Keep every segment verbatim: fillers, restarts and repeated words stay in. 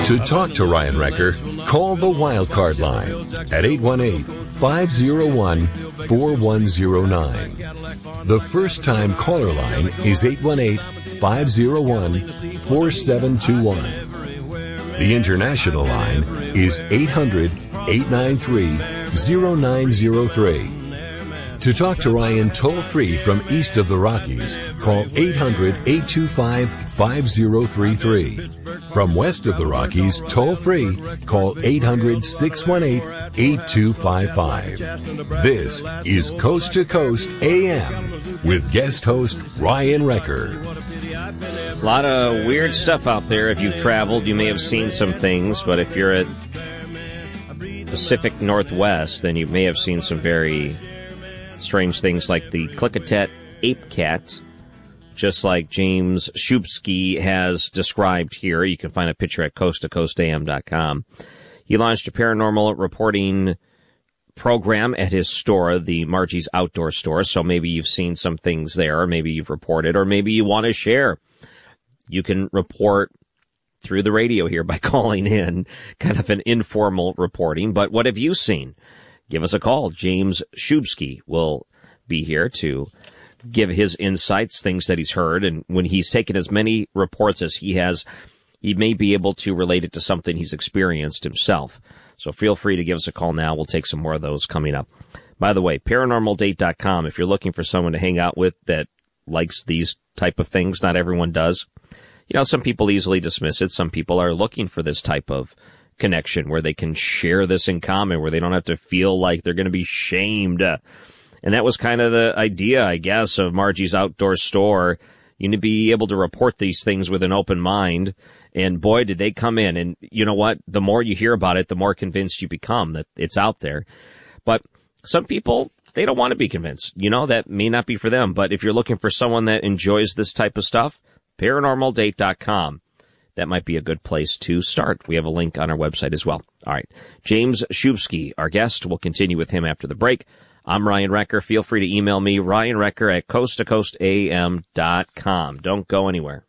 To talk to Ryan Wrecker, call the Wildcard line at eight one eight, five oh one, four one oh nine. The first-time caller line is eight one eight, five oh one, four seven two one. The international line is eight hundred, eight nine three, oh nine oh three. To talk to Ryan toll-free from east of the Rockies, call eight hundred, eight two five, five oh three three. From west of the Rockies, toll-free, call eight hundred, six one eight, eight two five five. This is Coast to Coast A M with guest host Ryan Wrecker. A lot of weird stuff out there. If you've traveled, you may have seen some things, but if you're at Pacific Northwest, then you may have seen some very strange things like the Klickitat ape cats, just like James Shubsky has described here. You can find a picture at coast to coast a m dot com. He launched a paranormal reporting program at his store, the Margie's Outdoor Store, so maybe you've seen some things there, or maybe you've reported, or maybe you want to share. You can report through the radio here by calling in, kind of an informal reporting. But what have you seen? Give us a call. James Shubsky will be here to give his insights, things that he's heard. And when he's taken as many reports as he has, he may be able to relate it to something he's experienced himself. So feel free to give us a call now. We'll take some more of those coming up. By the way, paranormal date dot com, if you're looking for someone to hang out with that likes these type of things, not everyone does. You know, some people easily dismiss it. Some people are looking for this type of connection where they can share this in common, where they don't have to feel like they're going to be shamed. Uh, and that was kind of the idea, I guess, of Margie's Outdoor Store. You need to be able to report these things with an open mind. And boy, did they come in. And you know what? The more you hear about it, the more convinced you become that it's out there. But some people, they don't want to be convinced. You know, that may not be for them. But if you're looking for someone that enjoys this type of stuff, paranormal date dot com. That might be a good place to start. We have a link on our website as well. All right. James Shubsky, our guest. We'll continue with him after the break. I'm Ryan Wrecker. Feel free to email me, Ryan Wrecker at coast to coast a m dot com. Don't go anywhere.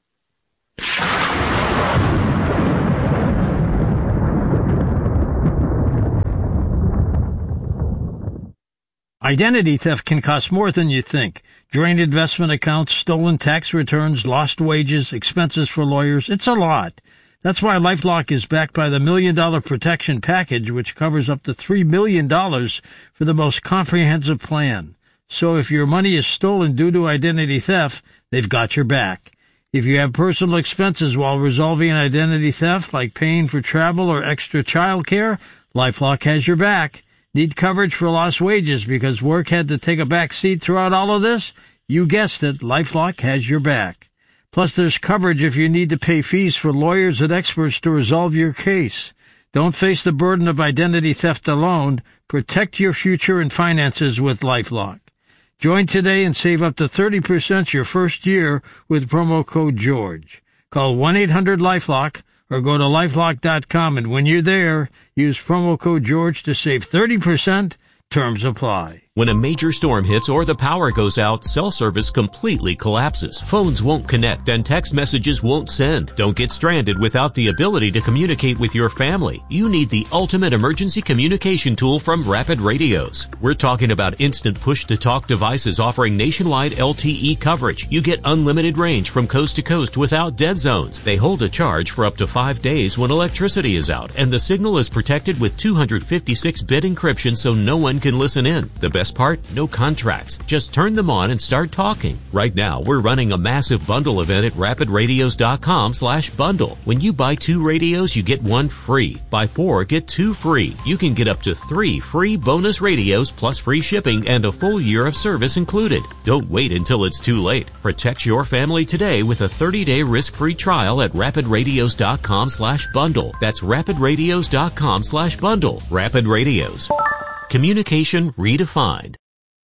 Identity theft can cost more than you think. Drained investment accounts, stolen tax returns, lost wages, expenses for lawyers. It's a lot. That's why LifeLock is backed by the Million Dollar Protection Package, which covers up to three million dollars for the most comprehensive plan. So if your money is stolen due to identity theft, they've got your back. If you have personal expenses while resolving identity theft, like paying for travel or extra child care, LifeLock has your back. Need coverage for lost wages because work had to take a back seat throughout all of this? You guessed it, LifeLock has your back. Plus, there's coverage if you need to pay fees for lawyers and experts to resolve your case. Don't face the burden of identity theft alone. Protect your future and finances with LifeLock. Join today and save up to thirty percent your first year with promo code George. Call one eight hundred LifeLock or go to lifelock dot com, and when you're there, use promo code George to save thirty percent. Terms apply. When a major storm hits or the power goes out, cell service completely collapses. Phones won't connect and text messages won't send. Don't get stranded without the ability to communicate with your family. You need the ultimate emergency communication tool from Rapid Radios. We're talking about instant push-to-talk devices offering nationwide L T E coverage. You get unlimited range from coast to coast without dead zones. They hold a charge for up to five days when electricity is out, and the signal is protected with two fifty-six bit encryption so no one can listen in. The best part? No contracts. Just turn them on and start talking. Right now, we're running a massive bundle event at rapid radios dot com slash bundle. When you buy two radios, you get one free. Buy four, get two free. You can get up to three free bonus radios plus free shipping and a full year of service included. Don't wait until it's too late. Protect your family today with a thirty-day risk-free trial at rapid radios dot com slash bundle. That's rapid radios dot com slash bundle. Rapid Radios. Communication redefined.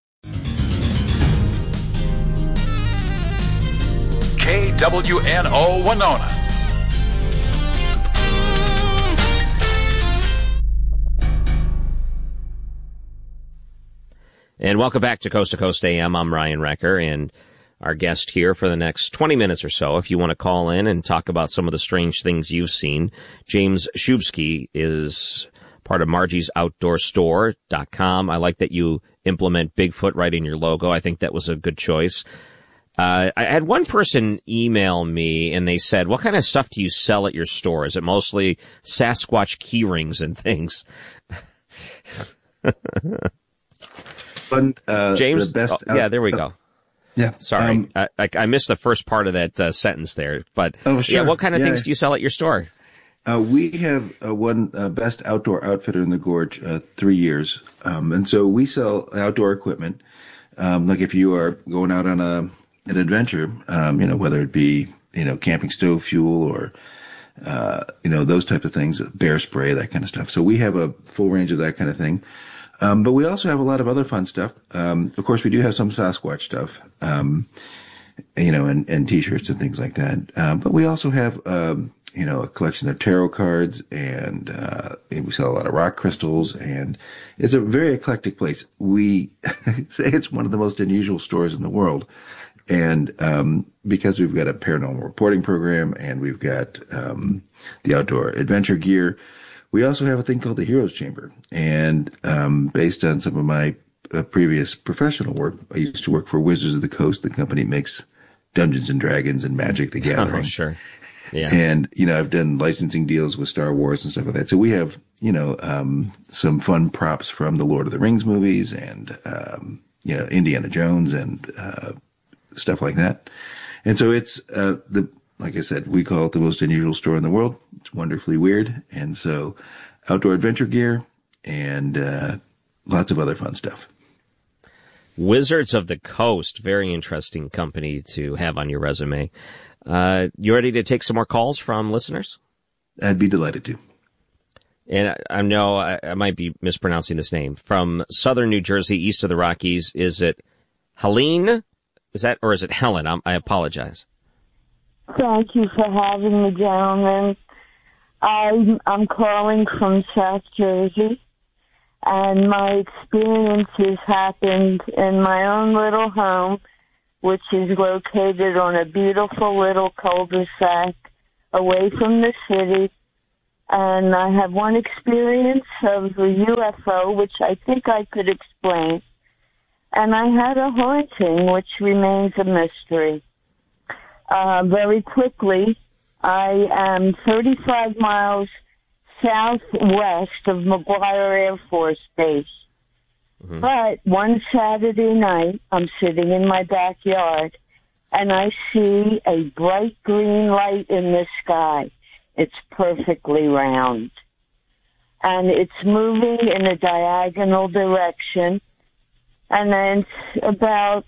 K W N O Winona. And welcome back to Coast to Coast A M. I'm Ryan Wrecker, and our guest here for the next twenty minutes or so. If you want to call in and talk about some of the strange things you've seen, James Shubsky is part of Margie's Outdoor Store dot com. I like that you implement Bigfoot right in your logo. I think that was a good choice. Uh, I had one person email me and they said, what kind of stuff do you sell at your store? Is it mostly Sasquatch key rings and things? Fun, uh, James, the best oh, yeah, there we go. Yeah. Sorry. Um, I, I, I missed the first part of that uh, sentence there, but oh, sure. yeah, what kind of yeah. things do you sell at your store? Uh, we have uh, one uh, best outdoor outfitter in the gorge, uh, three years. Um, and so we sell outdoor equipment. Um, like if you are going out on a, an adventure, um, you know, whether it be, you know, camping stove fuel or, uh, you know, those type of things, bear spray, that kind of stuff. So we have a full range of that kind of thing. Um, but we also have a lot of other fun stuff. Um, of course, we do have some Sasquatch stuff, um, you know, and, and t-shirts and things like that. Uh, but we also have, um, you know, a collection of tarot cards and, uh, we sell a lot of rock crystals, and it's a very eclectic place. We say it's one of the most unusual stores in the world. And, um, because we've got a paranormal reporting program and we've got, um, the outdoor adventure gear, we also have a thing called the Heroes Chamber. And, um, based on some of my uh, previous professional work, I used to work for Wizards of the Coast. The company makes Dungeons and Dragons and Magic the Gathering. Oh, sure. Yeah. And, you know, I've done licensing deals with Star Wars and stuff like that. So we have, you know, um, some fun props from the Lord of the Rings movies and, um, you know, Indiana Jones and, uh, stuff like that. And so it's, uh, the, like I said, we call it the most unusual store in the world. It's wonderfully weird. And so outdoor adventure gear and, uh, lots of other fun stuff. Wizards of the Coast. Very interesting company to have on your resume. Uh, you ready to take some more calls from listeners? I'd be delighted to. And I, I know I, I might be mispronouncing this name. From southern New Jersey, east of the Rockies, is it Helene? Is that, or is it Helen? I'm, I apologize. Thank you for having me, gentlemen. I'm, I'm calling from South Jersey, and my experiences happened in my own little home, which is located on a beautiful little cul-de-sac away from the city. And I have one experience of a U F O, which I think I could explain. And I had a haunting, which remains a mystery. Uh, very quickly, I am thirty-five miles southwest of McGuire Air Force Base. Mm-hmm. But one Saturday night, I'm sitting in my backyard, and I see a bright green light in the sky. It's perfectly round. And it's moving in a diagonal direction. And then it's about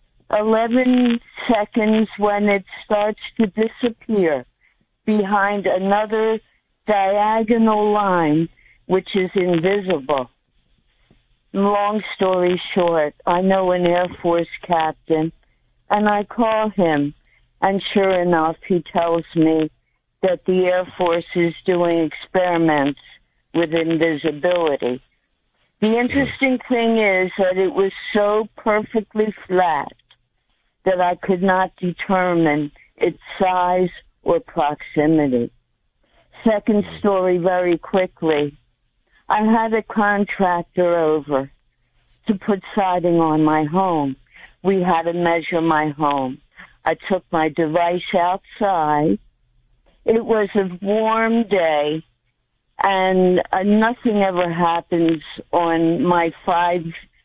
eleven seconds when it starts to disappear behind another diagonal line, which is invisible. Long story short, I know an Air Force captain, and I call him, and sure enough, he tells me that the Air Force is doing experiments with invisibility. The interesting thing is that it was so perfectly flat that I could not determine its size or proximity. Second story, very quickly. I had a contractor over to put siding on my home. We had to measure my home. I took my device outside. It was a warm day, and uh, nothing ever happens on my five,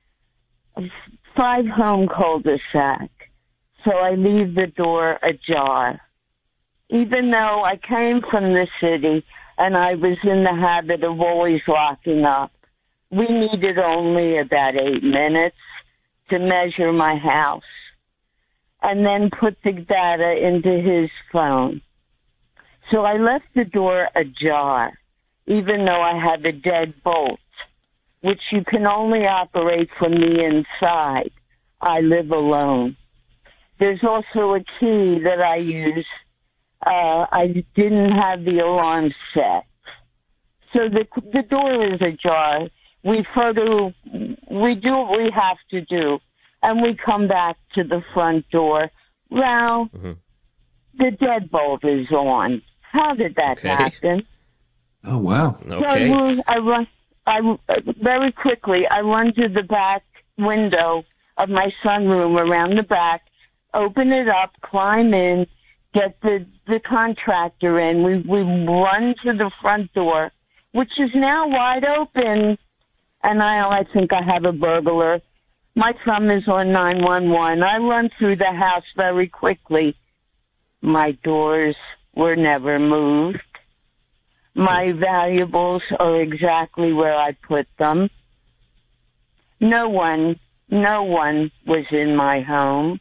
five home cul-de-sac. So I leave the door ajar. Even though I came from the city and I was in the habit of always locking up, we needed only about eight minutes to measure my house and then put the data into his phone. So I left the door ajar, even though I had a dead bolt, which you can only operate from the inside. I live alone. There's also a key that I use. Uh, I didn't have the alarm set. So the the door is ajar. We further, we do what we have to do. and we come back to the front door. Well, mm-hmm. the deadbolt is on. How did that okay. happen? Oh, wow. So Okay. I, I run, I, very quickly, I run to the back window of my sunroom around the back, open it up, climb in, get the, the contractor in. We, we run to the front door, which is now wide open, and I, I think I have a burglar. My thumb is on nine one one. I run through the house very quickly. My doors were never moved. My valuables are exactly where I put them. No one, no one was in my home.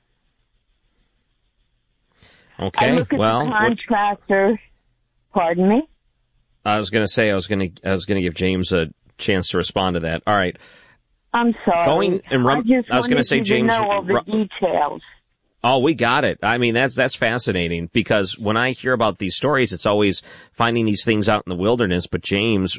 Okay, I look at well, the contractor. What, pardon me? I was going to say I was going to I was going to give James a chance to respond to that. All right. I'm sorry. Going and run, I just I was going to say, James. To know all the ru- details. Oh, we got it. I mean, that's that's fascinating because when I hear about these stories, it's always finding these things out in the wilderness. But James,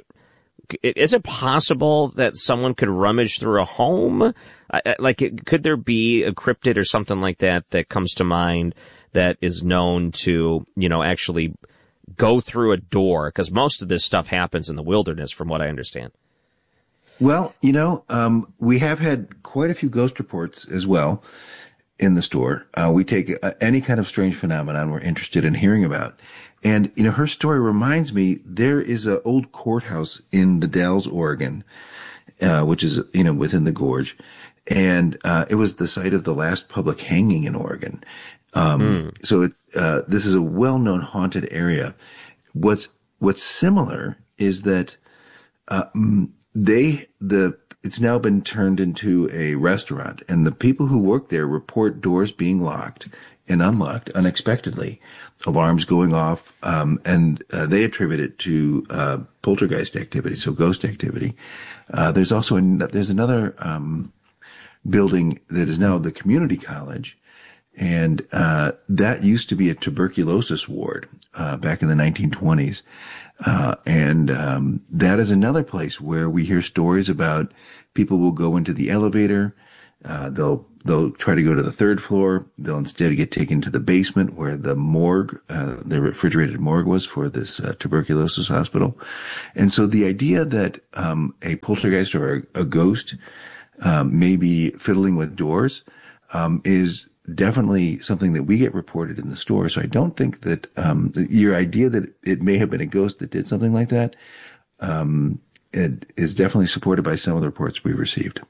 is it possible that someone could rummage through a home? Like, could there be a cryptid or something like that that comes to mind that is known to, you know, actually go through a door? Because most of this stuff happens in the wilderness, from what I understand. Well, you know, um, we have had quite a few ghost reports as well in the store. Uh, we take uh, any kind of strange phenomenon we're interested in hearing about. And, you know, her story reminds me, there is an old courthouse in the Dalles, Oregon, uh, which is, you know, within the gorge. And, uh, it was the site of the last public hanging in Oregon. Um, mm. so it, uh, this is a well-known haunted area. What's, what's similar is that, uh, they, the, it's now been turned into a restaurant, and the people who work there report doors being locked and unlocked unexpectedly, alarms going off, um, and uh, they attribute it to uh, poltergeist activity, so ghost activity. Uh, there's also an, there's another um, building that is now the community college, and uh, that used to be a tuberculosis ward uh, back in the nineteen twenties. Uh, and, um, that is another place where we hear stories about people will go into the elevator. Uh, they'll, they'll try to go to the third floor. They'll instead get taken to the basement where the morgue, uh, the refrigerated morgue was for this, uh, tuberculosis hospital. And so the idea that, um, a poltergeist or a, a ghost, um, may be fiddling with doors, um, is definitely something that we get reported in the store. So I don't think that, um, your idea that it may have been a ghost that did something like that, um, it is definitely supported by some of the reports we've received.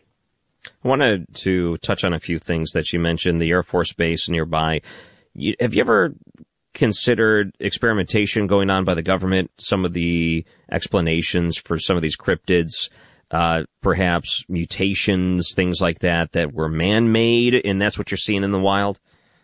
I wanted to touch on a few things that you mentioned, the Air Force Base nearby. You, have you ever considered experimentation going on by the government, some of the explanations for some of these cryptids, Uh, perhaps mutations, things like that, that were man-made, and that's what you're seeing in the wild?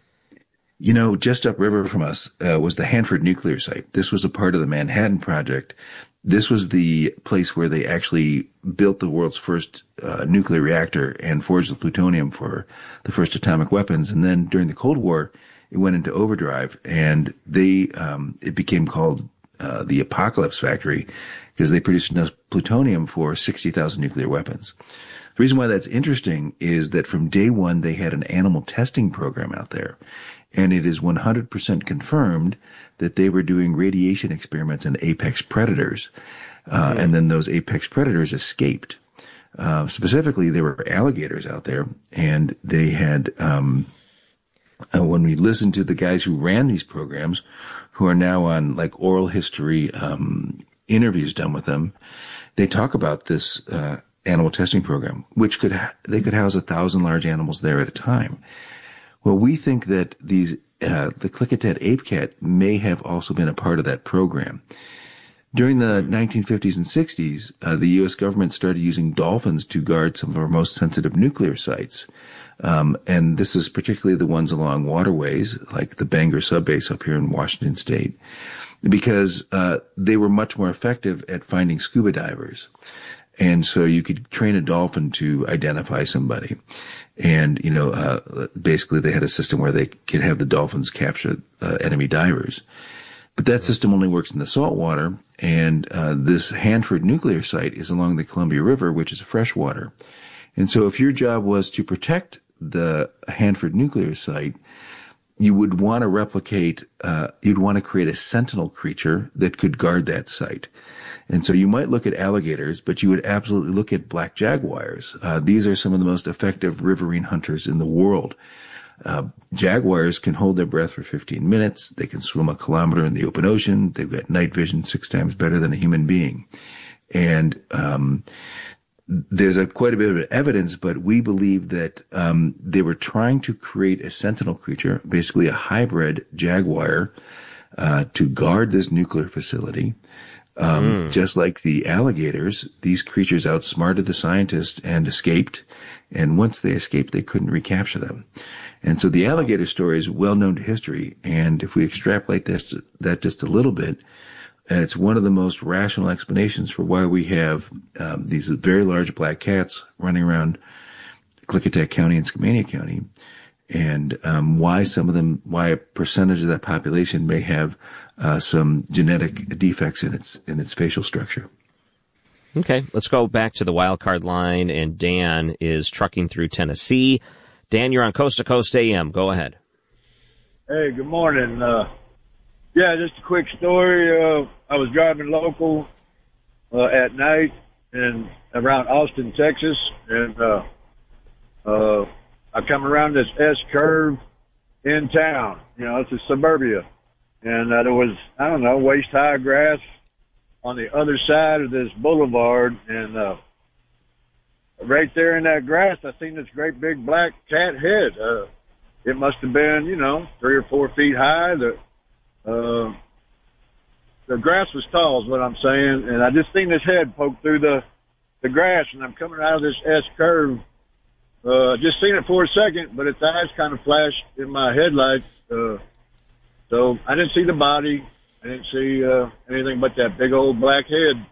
You know, just upriver from us uh, was the Hanford nuclear site. This was a part of the Manhattan Project. This was the place where they actually built the world's first uh, nuclear reactor and forged the plutonium for the first atomic weapons. And then during the Cold War, it went into overdrive, and they um, it became called uh, the Apocalypse Factory, because they produced enough plutonium for sixty thousand nuclear weapons. The reason why that's interesting is that from day one, they had an animal testing program out there. And it is one hundred percent confirmed that they were doing radiation experiments on apex predators. Uh, mm-hmm. And then those apex predators escaped. Uh, specifically, there were alligators out there, and they had, um, uh, when we listened to the guys who ran these programs, who are now on like oral history, um, interviews done with them, they talk about this uh, animal testing program, which could ha- they could house a thousand large animals there at a time. Well, we think that these uh, the Klickitat ape cat may have also been a part of that program. During the nineteen fifties and sixties, uh, the U S government started using dolphins to guard some of our most sensitive nuclear sites. Um, and this is particularly the ones along waterways, like the Bangor subbase up here in Washington State, because uh, they were much more effective at finding scuba divers. And so you could train a dolphin to identify somebody. And, you know, uh, basically they had a system where they could have the dolphins capture uh, enemy divers. But that system only works in the salt water, and uh, this Hanford nuclear site is along the Columbia River, which is freshwater. And so if your job was to protect the Hanford nuclear site, you would want to replicate, uh, you'd want to create a sentinel creature that could guard that site. And so you might look at alligators, but you would absolutely look at black jaguars. Uh, these are some of the most effective riverine hunters in the world. Uh, jaguars can hold their breath for fifteen minutes. They can swim a kilometer in the open ocean. They've got night vision six times better than a human being. And, um, there's a quite a bit of evidence, but we believe that, um, they were trying to create a sentinel creature, basically a hybrid jaguar, uh, to guard this nuclear facility. Um, mm. Just like the alligators, these creatures outsmarted the scientists and escaped. And once they escaped, they couldn't recapture them. And so the alligator story is well known to history. And if we extrapolate this, that just a little bit, it's one of the most rational explanations for why we have um, these very large black cats running around Klickitat County and Skamania County, and um, why some of them, why a percentage of that population may have uh, some genetic defects in its in its facial structure. Okay, let's go back to the wild card line, and Dan is trucking through Tennessee. Dan, you're on Coast to Coast A M. Go ahead. Hey, good morning. Uh, yeah, just a quick story. Uh, I was driving local uh, at night and around Austin, Texas, and uh, uh, I come around this S curve in town. You know, it's a suburbia, and uh, there was I don't know waist high grass on the other side of this boulevard, and uh, right there in that grass, I seen this great big black cat head. Uh, it must have been, you know, three or four feet high. The uh, the grass was tall, is what I'm saying, and I just seen this head poke through the the grass, and I'm coming out of this S curve. Uh, just seen it for a second, but its eyes kind of flashed in my headlights. Uh, so I didn't see the body. I didn't see uh, anything but that big old black head.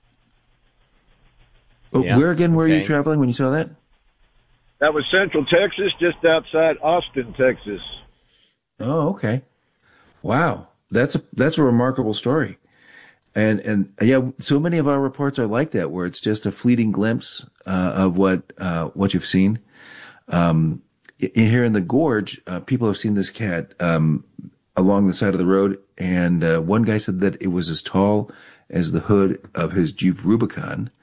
Oh, yeah. Where again were okay. you traveling when you saw that? That was Central Texas, just outside Austin, Texas. Oh, okay. Wow. That's a, that's a remarkable story. And, and yeah, so many of our reports are like that, where it's just a fleeting glimpse, uh, of what, uh, what you've seen. Um, here in the gorge, uh, people have seen this cat, um, along the side of the road. And, uh, one guy said that it was as tall as the hood of his Jeep Rubicon.